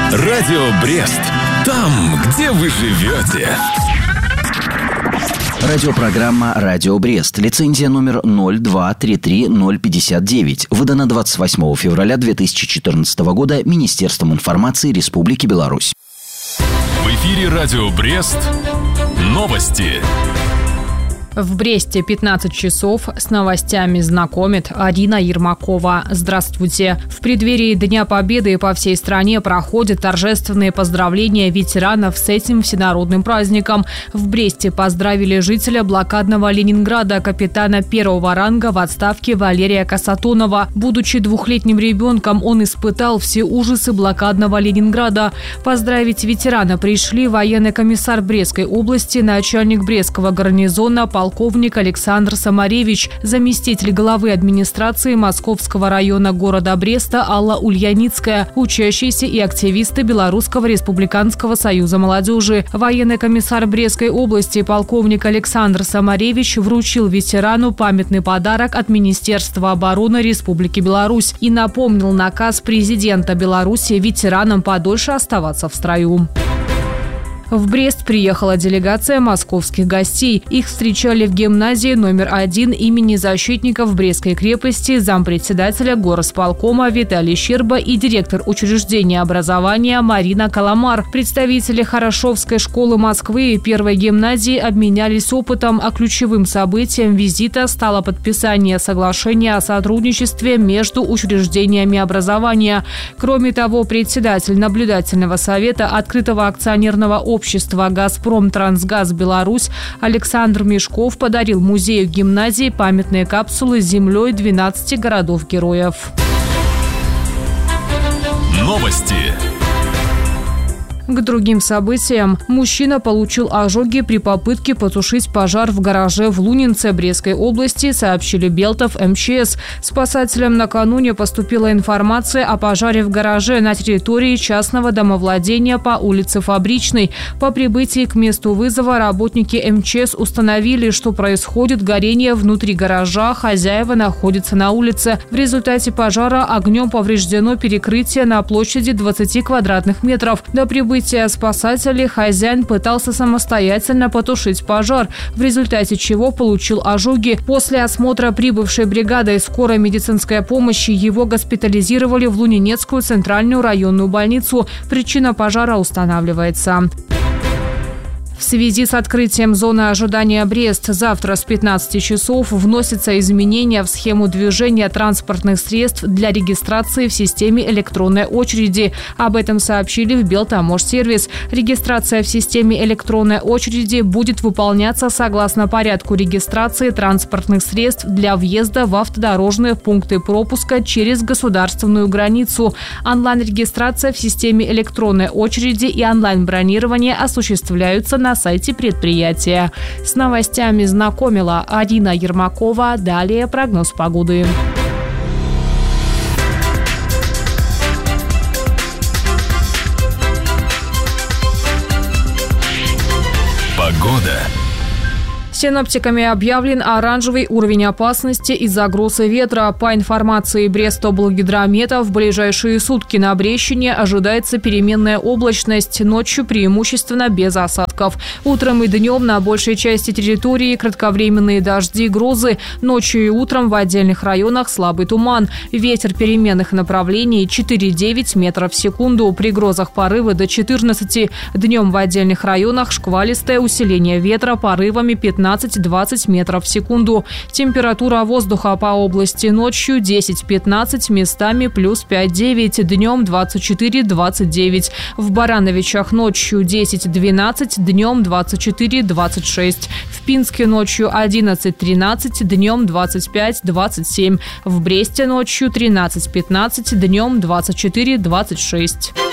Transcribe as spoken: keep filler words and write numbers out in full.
Радио Брест. Там, где вы живете. Радиопрограмма «Радио Брест». Лицензия номер ноль два три три ноль пятьдесят девять. Выдана двадцать восьмого февраля две тысячи четырнадцатого года Министерством информации Республики Беларусь. В эфире «Радио Брест». Новости. В Бресте пятнадцать часов. С новостями знакомит Арина Ермакова. Здравствуйте. В преддверии Дня Победы по всей стране проходят торжественные поздравления ветеранов с этим всенародным праздником. В Бресте поздравили жителя блокадного Ленинграда, капитана первого ранга в отставке Валерия Касатонова. Будучи двухлетним ребенком, он испытал все ужасы блокадного Ленинграда. Поздравить ветерана пришли военный комиссар Брестской области, начальник Брестского гарнизона, полковник Полковник Александр Самаревич, заместитель главы администрации Московского района города Бреста Алла Ульяницкая, учащиеся и активисты Белорусского республиканского союза молодежи. Военный комиссар Брестской области полковник Александр Самаревич вручил ветерану памятный подарок от Министерства обороны Республики Беларусь и напомнил наказ президента Беларуси ветеранам подольше оставаться в строю. В Брест приехала делегация московских гостей. Их встречали в гимназии номер один имени защитников Брестской крепости зампредседателя горосполкома Виталий Щерба и директор учреждения образования Марина Каламар. Представители Хорошевской школы Москвы и первой гимназии обменялись опытом, а ключевым событием визита стало подписание соглашения о сотрудничестве между учреждениями образования. Кроме того, председатель наблюдательного совета открытого акционерного общества Общество «Газпром Трансгаз Беларусь» Александр Мешков подарил музею гимназии памятные капсулы с землей двенадцати городов-героев. Новости. К другим событиям. Мужчина получил ожоги при попытке потушить пожар в гараже в Лунинце Брестской области, сообщили Белтов эм че эс. Спасателям накануне поступила информация о пожаре в гараже на территории частного домовладения по улице Фабричной. По прибытии к месту вызова работники эм че эс установили, что происходит горение внутри гаража, хозяева находятся на улице. В результате пожара огнем повреждено перекрытие на площади двадцати квадратных метров. До прибытия спасателей хозяин пытался самостоятельно потушить пожар, в результате чего получил ожоги. После осмотра прибывшей бригадой скорой медицинской помощи его госпитализировали в Лунинецкую центральную районную больницу. Причина пожара устанавливается. В связи с открытием зоны ожидания Брест завтра с пятнадцати часов вносятся изменения в схему движения транспортных средств для регистрации в системе электронной очереди. Об этом сообщили в Белтаможсервис. Регистрация в системе электронной очереди будет выполняться согласно порядку регистрации транспортных средств для въезда в автодорожные пункты пропуска через государственную границу. Онлайн-регистрация в системе электронной очереди и онлайн-бронирование осуществляются на на сайте предприятия. С новостями знакомила Арина Ермакова. Далее прогноз погоды. Погода. Синоптиками объявлен оранжевый уровень опасности из-за гроз и ветра. По информации Брестоблгидромета, в ближайшие сутки на Брестщине ожидается переменная облачность, ночью преимущественно без осадков. Утром и днем на большей части территории кратковременные дожди, грозы. Ночью и утром в отдельных районах слабый туман. Ветер переменных направлений четыре-девять метров в секунду. При грозах порывы до четырнадцати. Днем в отдельных районах шквалистое усиление ветра порывами пятнадцать-двадцать метров в секунду. Температура воздуха по области ночью десять-пятнадцать, местами плюс пять-девять, днем двадцать четыре-двадцать девять. В Барановичах ночью десять-двенадцать, днем двадцать четыре-двадцать шесть. В Пинске ночью одиннадцать-тринадцать, днем двадцать пять-двадцать семь. В Бресте ночью тринадцать-пятнадцать, днем двадцать четыре-двадцать шесть.